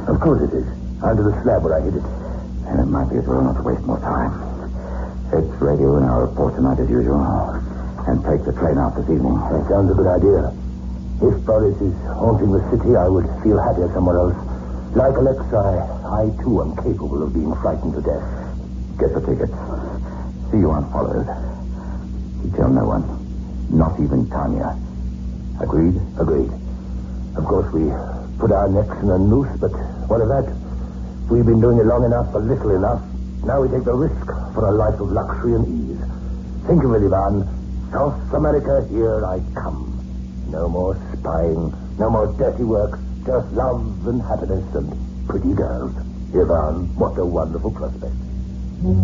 Of course it is. Under the slab where I hid it. And it might be as well not to waste more time. Let's radio in our report tonight as usual. And take the train out this evening. That sounds a good idea. If Boris is haunting the city, I would feel happier somewhere else. Like Alexei, I too am capable of being frightened to death. Get the tickets. See you aren't followed. You tell no one. Not even Tanya. Agreed? Agreed. Of course, we put our necks in a noose, but what of that? We've been doing it long enough for little enough. Now we take the risk for a life of luxury and ease. Think of it, Ivan. South America, here I come. No more spying, no more dirty work, just love and happiness and pretty girls. Ivan, what a wonderful prospect.